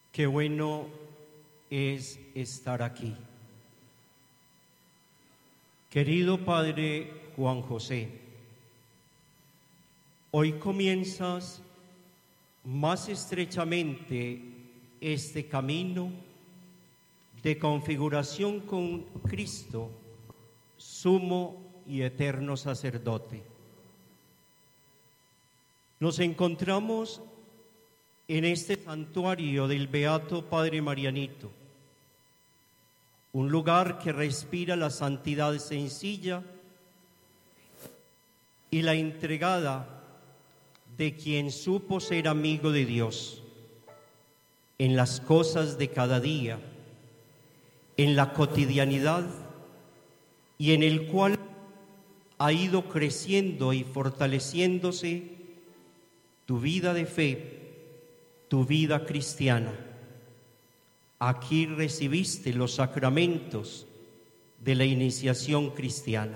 Qué bueno es estar aquí. Querido Padre Juan José, hoy comienzas más estrechamente este camino de configuración con Cristo, sumo y eterno sacerdote. Nos encontramos en este santuario del Beato Padre Marianito, un lugar que respira la santidad sencilla y la entregada de quien supo ser amigo de Dios en las cosas de cada día, en la cotidianidad, y en el cual ha ido creciendo y fortaleciéndose tu vida de fe, tu vida cristiana. Aquí recibiste los sacramentos de la iniciación cristiana.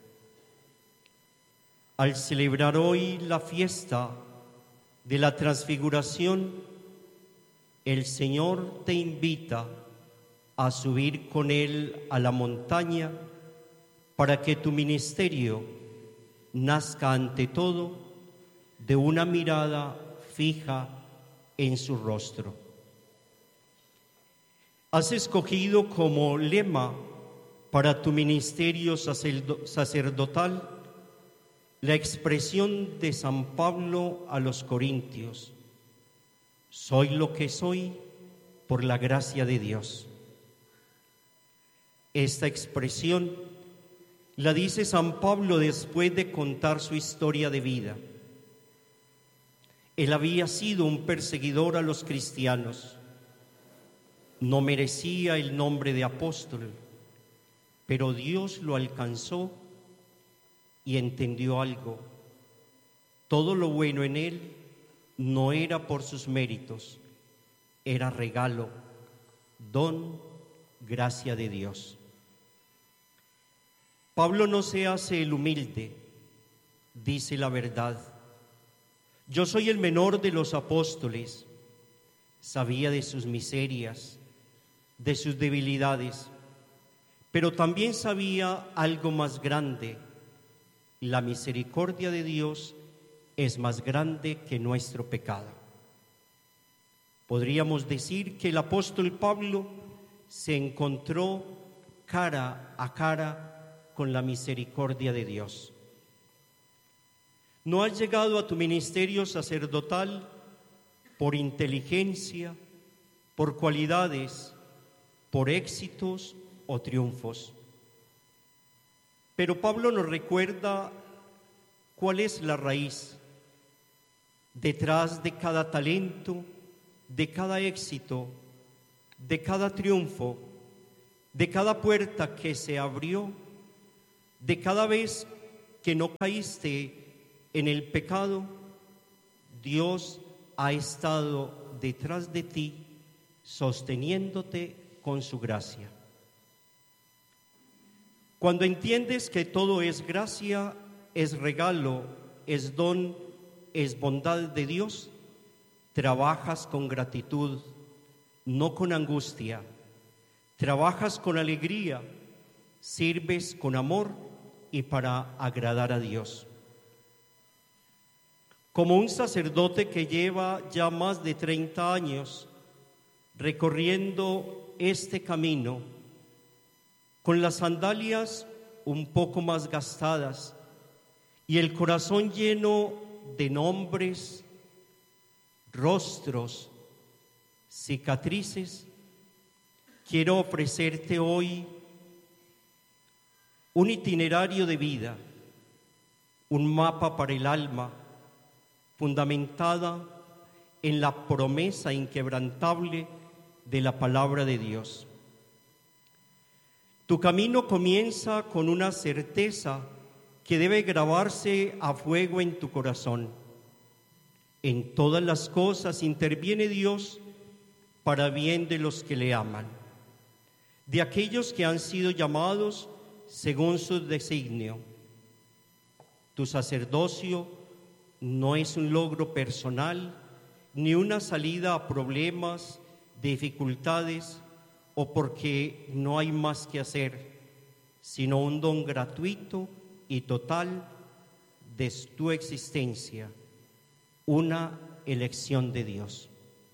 Al celebrar hoy la fiesta de la transfiguración, el Señor te invita a subir con Él a la montaña para que tu ministerio nazca ante todo de una mirada fija en su rostro. Has escogido como lema para tu ministerio sacerdotal la expresión de San Pablo a los Corintios: soy lo que soy por la gracia de Dios. Esta expresión la dice San Pablo después de contar su historia de vida. Él había sido un perseguidor a los cristianos. No merecía el nombre de apóstol, pero Dios lo alcanzó y entendió algo. Todo lo bueno en él no era por sus méritos, era regalo, don, gracia de Dios. Pablo no se hace el humilde, dice la verdad. Yo soy el menor de los apóstoles. Sabía de sus miserias, de sus debilidades, pero también sabía algo más grande: la misericordia de Dios es más grande que nuestro pecado. Podríamos decir que el apóstol Pablo se encontró cara a cara con la misericordia de Dios. No has llegado a tu ministerio sacerdotal por inteligencia, por cualidades, por éxitos o triunfos. Pero Pablo nos recuerda cuál es la raíz. Detrás de cada talento, de cada éxito, de cada triunfo, de cada puerta que se abrió, de cada vez que no caíste en el pecado, Dios ha estado detrás de ti, sosteniéndote con su gracia. Cuando entiendes que todo es gracia, es regalo, es don, es bondad de Dios, trabajas con gratitud, no con angustia. Trabajas con alegría, sirves con amor y para agradar a Dios. Como un sacerdote que lleva ya más de 30 años recorriendo este camino, con las sandalias un poco más gastadas y el corazón lleno de nombres, rostros, cicatrices, quiero ofrecerte hoy un itinerario de vida, un mapa para el alma, fundamentada en la promesa inquebrantable de la palabra de Dios. Tu camino comienza con una certeza que debe grabarse a fuego en tu corazón. En todas las cosas interviene Dios para bien de los que le aman, de aquellos que han sido llamados según su designio. Tu sacerdocio no es un logro personal ni una salida a problemas dificultades o porque no hay más que hacer, sino un don gratuito y total de tu existencia, una elección de Dios.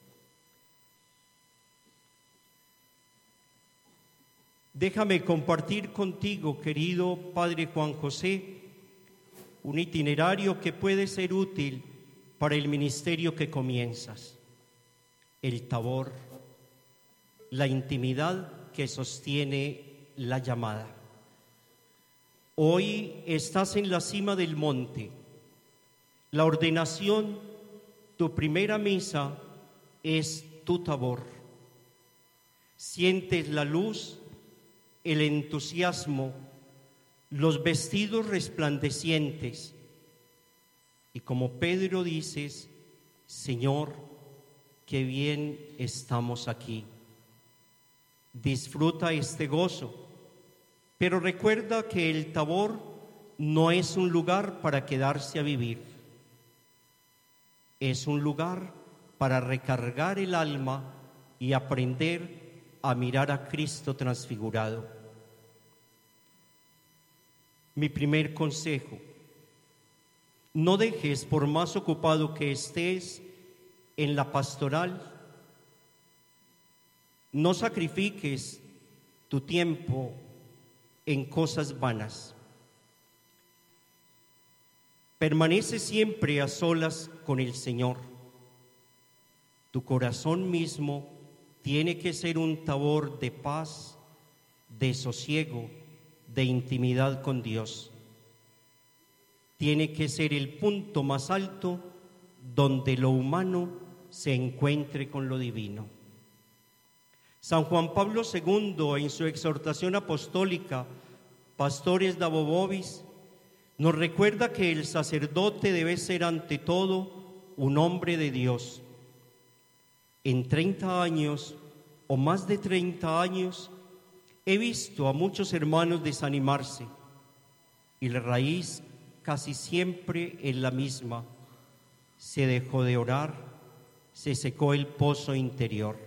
Déjame compartir contigo, querido Padre Juan José, un itinerario que puede ser útil para el ministerio que comienzas. El Tabor, la intimidad que sostiene la llamada. Hoy estás en la cima del monte. La ordenación, tu primera misa, es tu Tabor. Sientes la luz, el entusiasmo, los vestidos resplandecientes. Y como Pedro dices, Señor, qué bien estamos aquí. Disfruta este gozo, pero recuerda que el Tabor no es un lugar para quedarse a vivir. Es un lugar para recargar el alma y aprender a mirar a Cristo transfigurado. Mi primer consejo: no dejes, por más ocupado que estés en la pastoral, no sacrifiques tu tiempo en cosas vanas. Permanece siempre a solas con el Señor. Tu corazón mismo tiene que ser un Tabor de paz, de sosiego, de intimidad con Dios. Tiene que ser el punto más alto donde lo humano se encuentre con lo divino. San Juan Pablo II, en su exhortación apostólica Pastores Dabo Vobis, nos recuerda que el sacerdote debe ser ante todo un hombre de Dios. En 30 años o más de 30 años he visto a muchos hermanos desanimarse y la raíz casi siempre es la misma. Se dejó de orar, se secó el pozo interior.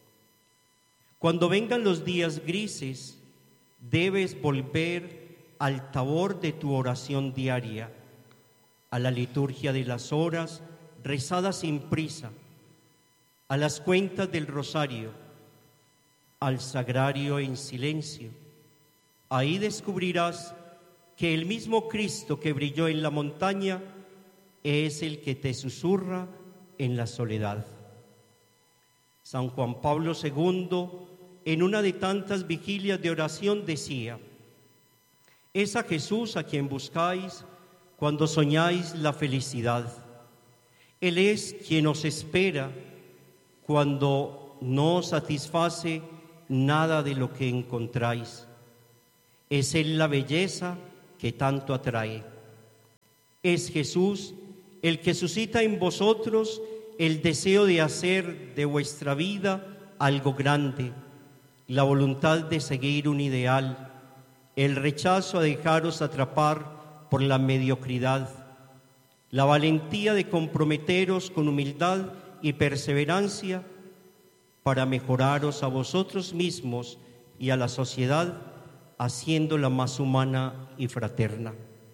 Cuando vengan los días grises, debes volver al Tabor de tu oración diaria, a la liturgia de las horas rezadas sin prisa, a las cuentas del rosario, al sagrario en silencio. Ahí descubrirás que el mismo Cristo que brilló en la montaña es el que te susurra en la soledad. San Juan Pablo II, en una de tantas vigilias de oración, decía: es a Jesús a quien buscáis cuando soñáis la felicidad. Él es quien os espera cuando no os satisface nada de lo que encontráis. Es Él la belleza que tanto atrae. Es Jesús el que suscita en vosotros el deseo de hacer de vuestra vida algo grande, la voluntad de seguir un ideal, el rechazo a dejaros atrapar por la mediocridad, la valentía de comprometeros con humildad y perseverancia para mejoraros a vosotros mismos y a la sociedad, haciéndola más humana y fraterna.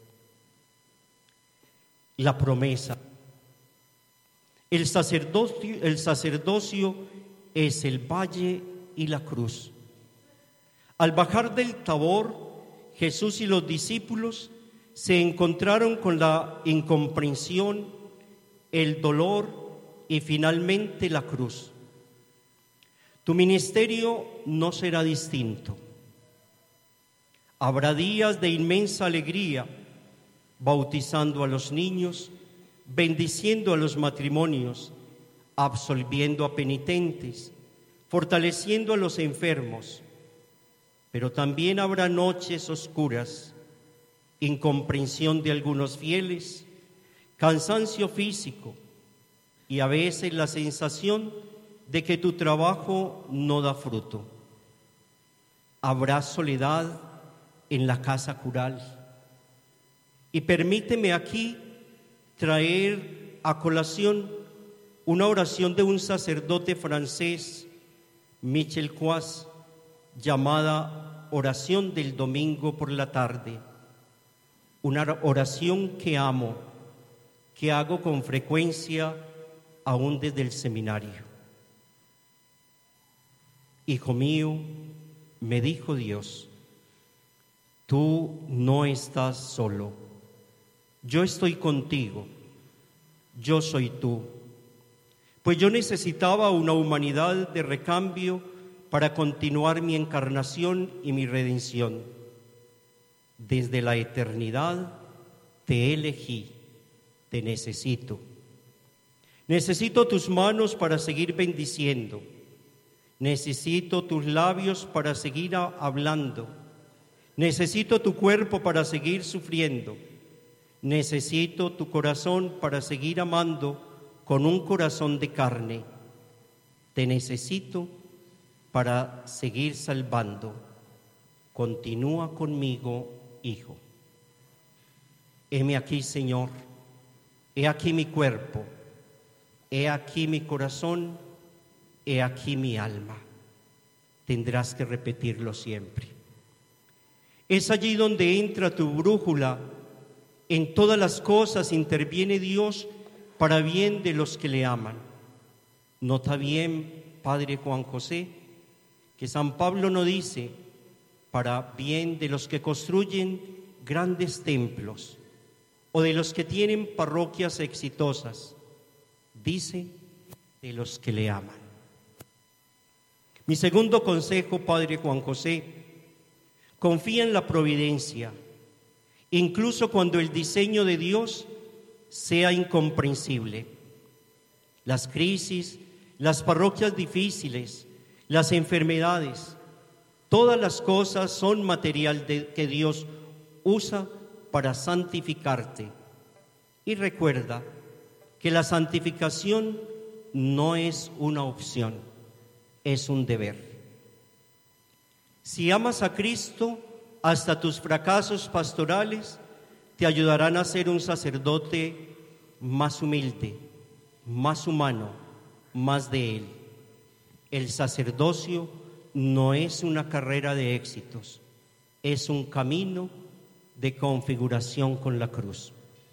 La promesa. El sacerdocio es el valle y la cruz. Al bajar del Tabor, Jesús y los discípulos se encontraron con la incomprensión, el dolor y finalmente la cruz. Tu ministerio no será distinto. Habrá días de inmensa alegría, bautizando a los niños, bendiciendo a los matrimonios, absolviendo a penitentes, fortaleciendo a los enfermos. Pero también habrá noches oscuras, incomprensión de algunos fieles, cansancio físico y a veces la sensación de que tu trabajo no da fruto. Habrá soledad en la casa cural. Y permíteme aquí traer a colación una oración de un sacerdote francés Michel Quas, llamada Oración del Domingo por la Tarde, una oración que amo, que hago con frecuencia aún desde el seminario. Hijo mío, me dijo Dios, tú no estás solo, yo estoy contigo, yo soy tú. Pues yo necesitaba una humanidad de recambio para continuar mi encarnación y mi redención. Desde la eternidad te elegí, te necesito. Necesito tus manos para seguir bendiciendo. Necesito tus labios para seguir hablando. Necesito tu cuerpo para seguir sufriendo. Necesito tu corazón para seguir amando con un corazón de carne. Te necesito para seguir salvando. Continúa conmigo, Hijo. Heme aquí, Señor. He aquí mi cuerpo. He aquí mi corazón. He aquí mi alma. Tendrás que repetirlo siempre. Es allí donde entra tu brújula. En todas las cosas interviene Dios para bien de los que le aman. Nota bien, Padre Juan José, que San Pablo no dice para bien de los que construyen grandes templos o de los que tienen parroquias exitosas, dice de los que le aman. Mi segundo consejo, Padre Juan José, confía en la providencia, incluso cuando el diseño de Dios sea incomprensible. Las crisis, las parroquias difíciles, las enfermedades, todas las cosas son material que Dios usa para santificarte. Y recuerda que la santificación no es una opción, es un deber. Si amas a Cristo, hasta tus fracasos pastorales te ayudarán a ser un sacerdote más humilde, más humano, más de Él. El sacerdocio no es una carrera de éxitos, es un camino de configuración con la cruz.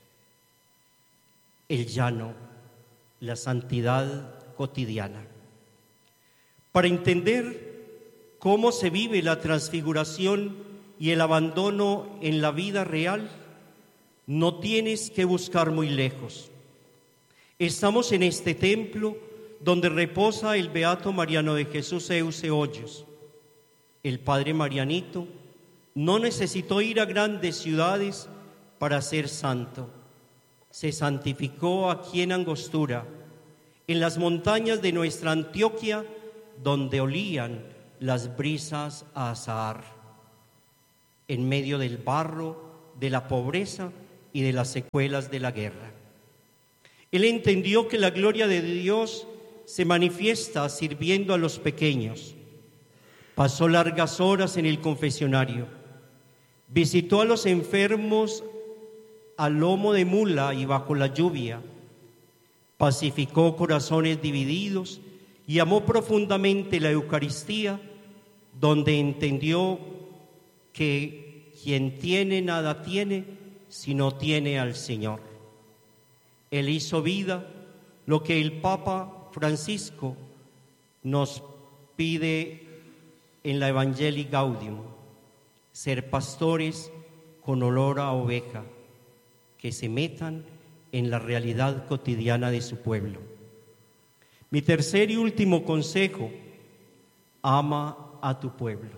El llano, la santidad cotidiana. Para entender cómo se vive la transfiguración y el abandono en la vida real, no tienes que buscar muy lejos. Estamos en este templo donde reposa el beato Mariano de Jesús Euse Hoyos. El padre Marianito no necesitó ir a grandes ciudades para ser santo. Se santificó aquí en Angostura, en las montañas de nuestra Antioquia, donde olían las brisas a azahar, en medio del barro, de la pobreza y de las secuelas de la guerra. Él entendió que la gloria de Dios se manifiesta sirviendo a los pequeños. Pasó largas horas en el confesionario. Visitó a los enfermos a lomo de mula y bajo la lluvia. Pacificó corazones divididos y amó profundamente la Eucaristía, donde entendió que quien tiene nada tiene si no tiene al Señor. Él hizo vida lo que el Papa Francisco nos pide en la Evangelii Gaudium: ser pastores con olor a oveja, que se metan en la realidad cotidiana de su pueblo. Mi tercer y último consejo: ama a tu pueblo.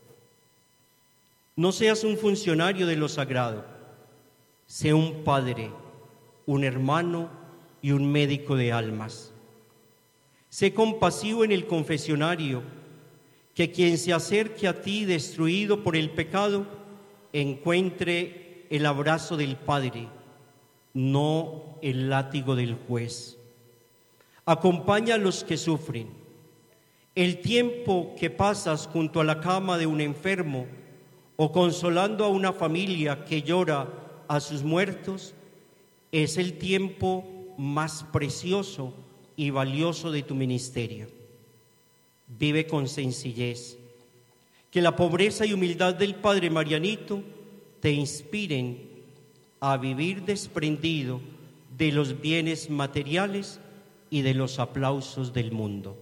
No seas un funcionario de lo sagrado, sé un padre, un hermano y un médico de almas. Sé compasivo en el confesionario, que quien se acerque a ti destruido por el pecado encuentre el abrazo del Padre, no el látigo del juez. Acompaña a los que sufren. El tiempo que pasas junto a la cama de un enfermo o consolando a una familia que llora a sus muertos es el tiempo más precioso y valioso de tu ministerio. Vive con sencillez. Que la pobreza y humildad del Padre Marianito te inspiren a vivir desprendido de los bienes materiales y de los aplausos del mundo.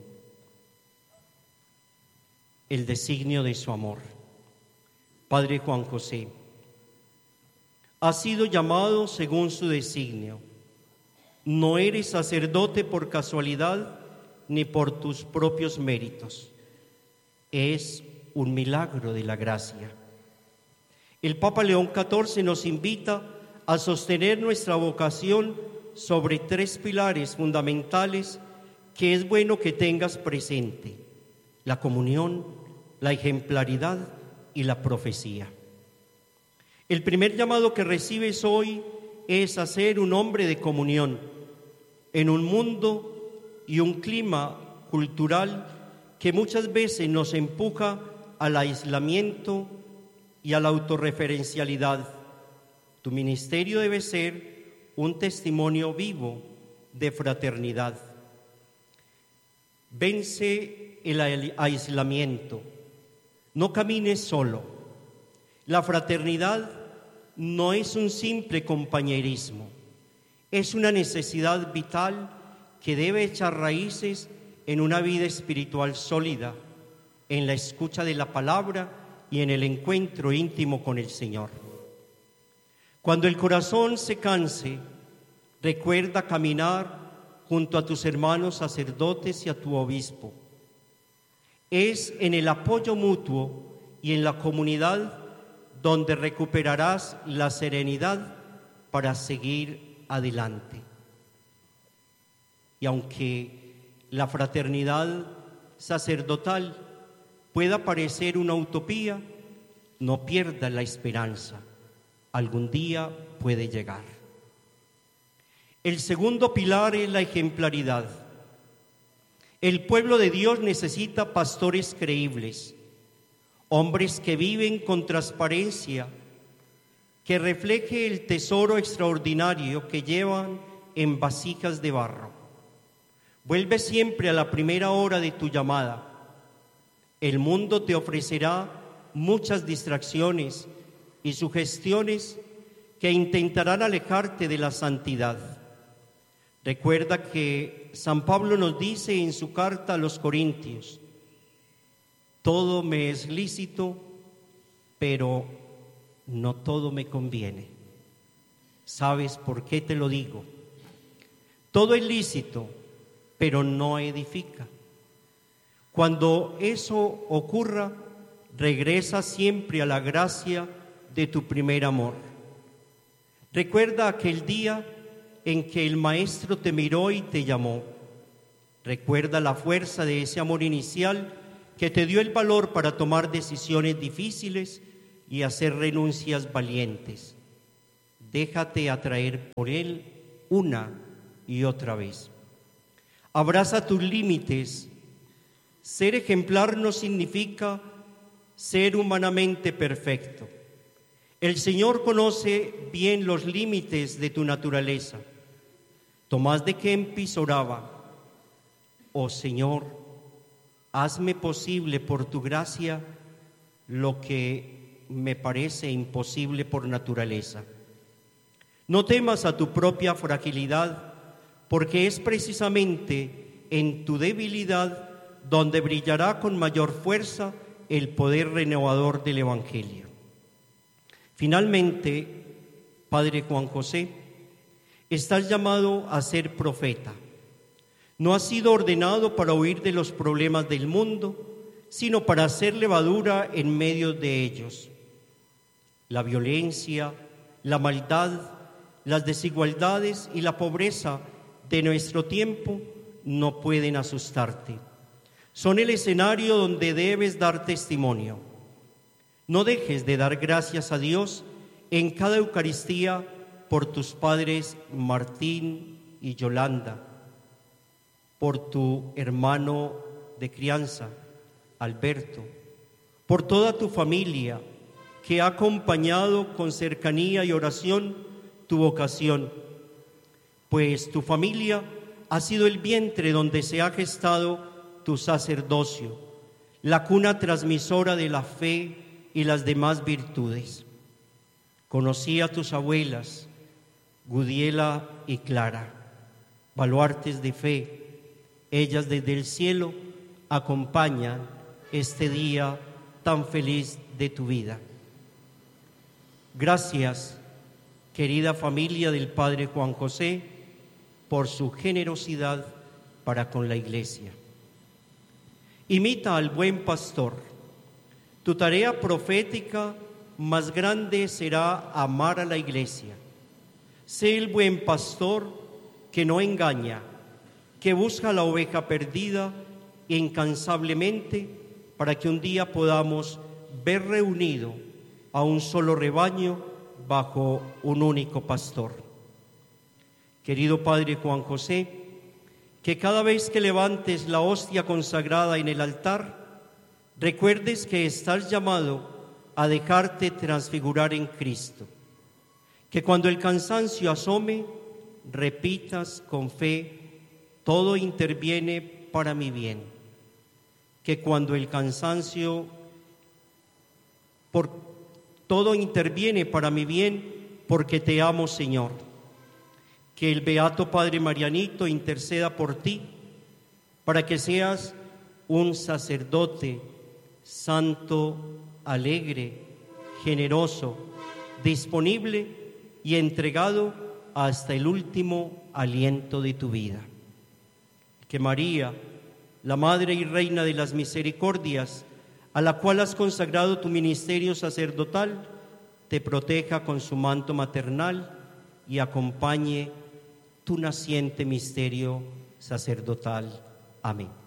El designio de su amor. Padre Juan José, has sido llamado según su designio. No eres sacerdote por casualidad ni por tus propios méritos. Es un milagro de la gracia. El Papa León XIV nos invita a sostener nuestra vocación sobre 3 pilares fundamentales que es bueno que tengas presente: la comunión, la ejemplaridad y la profecía. El primer llamado que recibes hoy es a ser un hombre de comunión en un mundo y un clima cultural que muchas veces nos empuja al aislamiento y a la autorreferencialidad. Tu ministerio debe ser un testimonio vivo de fraternidad. Vence el aislamiento. No camines solo. La fraternidad no es un simple compañerismo. Es una necesidad vital que debe echar raíces en una vida espiritual sólida, en la escucha de la palabra y en el encuentro íntimo con el Señor. Cuando el corazón se canse, recuerda caminar junto a tus hermanos sacerdotes y a tu obispo. Es en el apoyo mutuo y en la comunidad donde recuperarás la serenidad para seguir adelante. Y aunque la fraternidad sacerdotal pueda parecer una utopía, no pierdas la esperanza. Algún día puede llegar. El segundo pilar es la ejemplaridad. El pueblo de Dios necesita pastores creíbles, hombres que viven con transparencia, que refleje el tesoro extraordinario que llevan en vasijas de barro. Vuelve siempre a la primera hora de tu llamada. El mundo te ofrecerá muchas distracciones y sugestiones que intentarán alejarte de la santidad. Recuerda que San Pablo nos dice en su carta a los Corintios: todo me es lícito, pero no todo me conviene. ¿Sabes por qué te lo digo? Todo es lícito, pero no edifica. Cuando eso ocurra, regresa siempre a la gracia de tu primer amor. Recuerda aquel día en que el Maestro te miró y te llamó. Recuerda la fuerza de ese amor inicial que te dio el valor para tomar decisiones difíciles y hacer renuncias valientes. Déjate atraer por Él una y otra vez. Abraza tus límites. Ser ejemplar no significa ser humanamente perfecto. El Señor conoce bien los límites de tu naturaleza. Tomás de Kempis oraba: oh Señor, hazme posible por tu gracia lo que me parece imposible por naturaleza. No temas a tu propia fragilidad, porque es precisamente en tu debilidad donde brillará con mayor fuerza el poder renovador del Evangelio. Finalmente, Padre Juan José, estás llamado a ser profeta. No has sido ordenado para huir de los problemas del mundo, sino para hacer levadura en medio de ellos. La violencia, la maldad, las desigualdades y la pobreza de nuestro tiempo no pueden asustarte. Son el escenario donde debes dar testimonio. No dejes de dar gracias a Dios en cada Eucaristía por tus padres Martín y Yolanda, por tu hermano de crianza, Alberto, por toda tu familia que ha acompañado con cercanía y oración tu vocación, pues tu familia ha sido el vientre donde se ha gestado tu sacerdocio, la cuna transmisora de la fe y las demás virtudes. Conocí a tus abuelas, Gudiela y Clara, baluartes de fe. Ellas desde el cielo acompañan este día tan feliz de tu vida. Gracias, querida familia del Padre Juan José, por su generosidad para con la Iglesia. Imita al buen pastor. Tu tarea profética más grande será amar a la Iglesia. Sé el buen pastor que no engaña, que busca la oveja perdida incansablemente para que un día podamos ver reunido a un solo rebaño bajo un único pastor. Querido Padre Juan José, que cada vez que levantes la hostia consagrada en el altar, recuerdes que estás llamado a dejarte transfigurar en Cristo. Que cuando el cansancio asome, repitas con fe: todo interviene para mi bien. Que cuando el cansancio todo interviene para mi bien, porque te amo, Señor. Que el Beato Padre Marianito interceda por ti, para que seas un sacerdote santo, alegre, generoso, disponible y entregado hasta el último aliento de tu vida. Que María, la Madre y Reina de las Misericordias, a la cual has consagrado tu ministerio sacerdotal, te proteja con su manto maternal y acompañe tu naciente misterio sacerdotal. Amén.